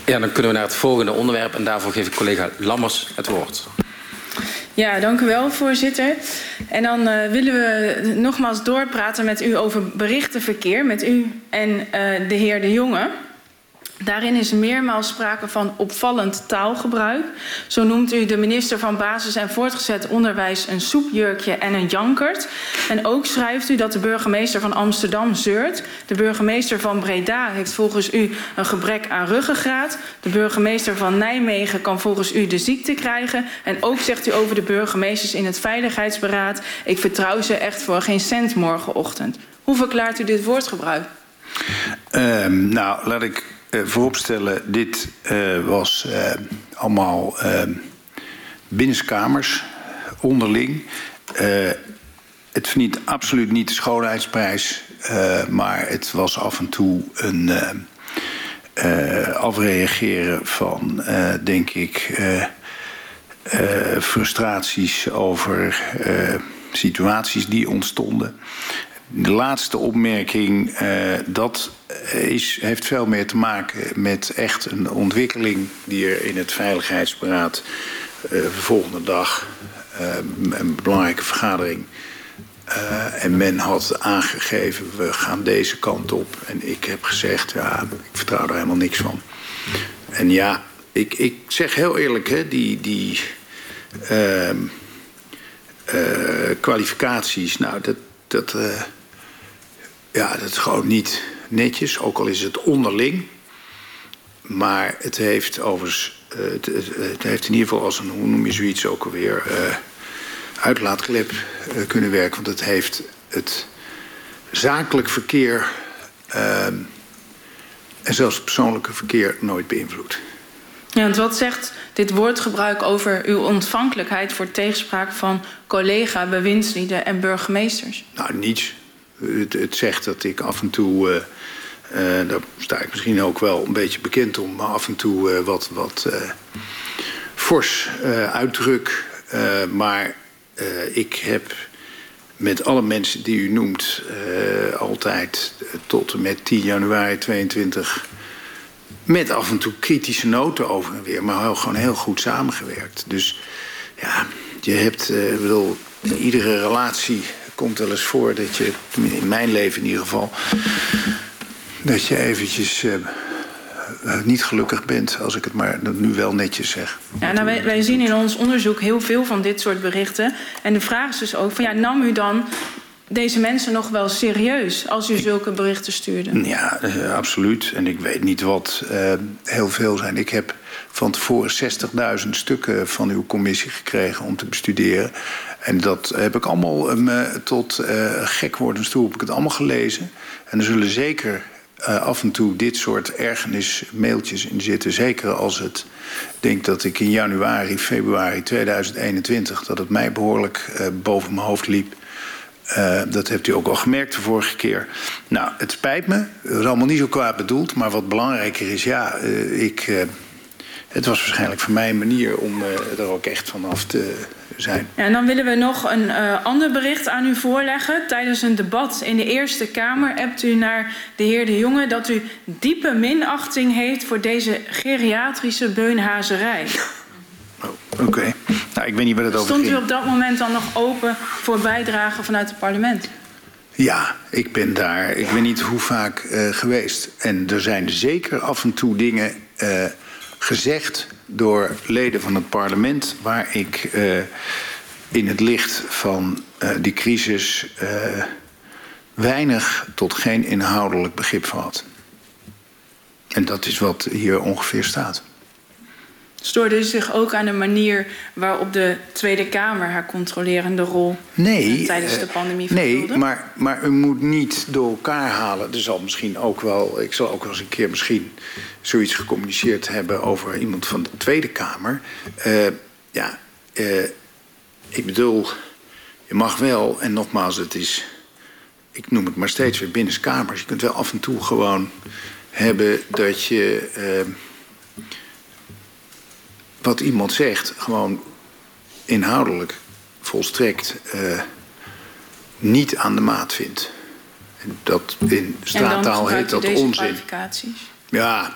Ja, dan kunnen we naar het volgende onderwerp en daarvoor geef ik collega Lammers het woord. Ja, dank u wel, voorzitter. En dan willen we nogmaals doorpraten met u over berichtenverkeer met u en de heer De Jonge. Daarin is meermaals sprake van opvallend taalgebruik. Zo noemt u de minister van Basis- en Voortgezet Onderwijs een soepjurkje en een jankert. En ook schrijft u dat de burgemeester van Amsterdam zeurt. De burgemeester van Breda heeft volgens u een gebrek aan ruggengraat. De burgemeester van Nijmegen kan volgens u de ziekte krijgen. En ook zegt u over de burgemeesters in het Veiligheidsberaad: ik vertrouw ze echt voor geen cent morgenochtend. Hoe verklaart u dit woordgebruik? Nou, laat ik vooropstellen, dit was allemaal binnenskamers, onderling. Het verdient absoluut niet de schoonheidsprijs, maar het was af en toe een afreageren van, denk ik, frustraties over situaties die ontstonden. De laatste opmerking, dat heeft veel meer te maken met echt een ontwikkeling die er in het Veiligheidsberaad de volgende dag, een belangrijke vergadering. En men had aangegeven, we gaan deze kant op. En ik heb gezegd, ja, ik vertrouw er helemaal niks van. En ja, ik zeg heel eerlijk, hè, die kwalificaties, nou, dat is gewoon niet netjes, ook al is het onderling. Maar het heeft overigens, het heeft in ieder geval als een, hoe noem je zoiets ook alweer, uitlaatklep kunnen werken. Want het heeft het zakelijk verkeer en zelfs het persoonlijke verkeer nooit beïnvloed. Ja, want wat zegt dit woordgebruik over uw ontvankelijkheid voor tegenspraak van collega, bewindslieden en burgemeesters? Nou, niets. Het zegt dat ik af en toe, daar sta ik misschien ook wel een beetje bekend om, maar af en toe wat fors uitdruk. Maar ik heb met alle mensen die u noemt altijd tot en met 10 januari 22... met af en toe kritische noten over en weer, maar gewoon heel goed samengewerkt. Dus ja, je hebt, in iedere relatie komt wel eens voor dat je, in mijn leven in ieder geval, dat je eventjes niet gelukkig bent, als ik het maar nu wel netjes zeg. Ja, nou, wij zien in ons onderzoek heel veel van dit soort berichten. En de vraag is dus ook van, ja, nam u dan deze mensen nog wel serieus als u zulke berichten stuurde? Ja, absoluut. En ik weet niet wat heel veel zijn. Ik heb van tevoren 60.000 stukken van uw commissie gekregen om te bestuderen. En dat heb ik allemaal tot gek worden toe heb ik het allemaal gelezen. En er zullen zeker af en toe dit soort ergernismailtjes in zitten. Zeker als het, denk dat ik in januari, februari 2021... dat het mij behoorlijk boven mijn hoofd liep. Dat hebt u ook al gemerkt de vorige keer. Nou, het spijt me. Het is allemaal niet zo kwaad bedoeld. Maar wat belangrijker is, ja, het was waarschijnlijk voor mij een manier om er ook echt vanaf te zijn. Ja, en dan willen we nog een ander bericht aan u voorleggen. Tijdens een debat in de Eerste Kamer appt u naar de heer De Jonge dat u diepe minachting heeft voor deze geriatrische beunhazerij. Oh, oké. Nou, ik weet niet waar het over ging. Stond u op dat moment dan nog open voor bijdragen vanuit het parlement? Ja, ik ben daar, ik weet niet hoe vaak geweest. En er zijn zeker af en toe dingen gezegd door leden van het parlement waar ik in het licht van die crisis weinig tot geen inhoudelijk begrip van had. En dat is wat hier ongeveer staat. Stoorde u zich ook aan de manier waarop de Tweede Kamer haar controlerende rol tijdens de pandemie vervulde? Nee, maar u moet niet door elkaar halen. Er zal misschien ook wel, ik zal ook wel eens een keer misschien zoiets gecommuniceerd hebben over iemand van de Tweede Kamer. Ik bedoel, je mag wel, en nogmaals, het is, ik noem het maar steeds weer binnenskamers. Je kunt wel af en toe gewoon hebben dat je wat iemand zegt gewoon inhoudelijk volstrekt niet aan de maat vindt. En dat in straattaal heet dat onzin. Kwalificaties? Ja,